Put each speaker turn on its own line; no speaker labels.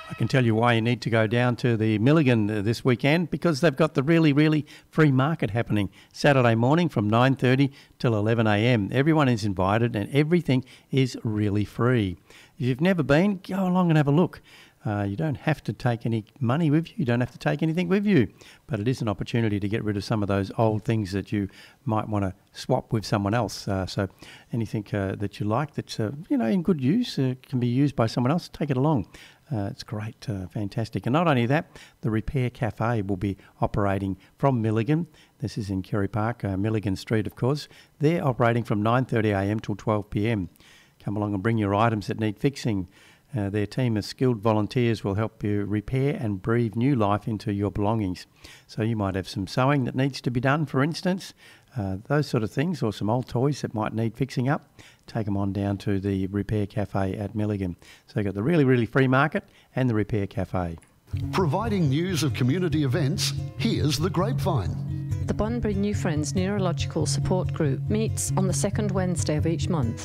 I can tell you why you need to go down to the Milligan this weekend, because they've got the really, really free market happening Saturday morning from 9:30 till 11 a.m. Everyone is invited and everything is really free. If you've never been, go along and have a look. You don't have to take any money with you. You don't have to take anything with you. But it is an opportunity to get rid of some of those old things that you might want to swap with someone else. So anything that you like that's in good use can be used by someone else, take it along. It's great, fantastic. And not only that, the Repair Cafe will be operating from Milligan. This is in Kerry Park, Milligan Street, of course. They're operating from 9:30 a.m. till 12 p.m. Come along and bring your items that need fixing. Their team of skilled volunteers will help you repair and breathe new life into your belongings. So you might have some sewing that needs to be done, for instance, those sort of things, or some old toys that might need fixing up. Take them on down to the Repair Cafe at Milligan. So you've got the really, really free market and the Repair Cafe.
Providing news of community events, here's The Grapevine.
The Bunbury New Friends Neurological Support Group meets on the second Wednesday of each month.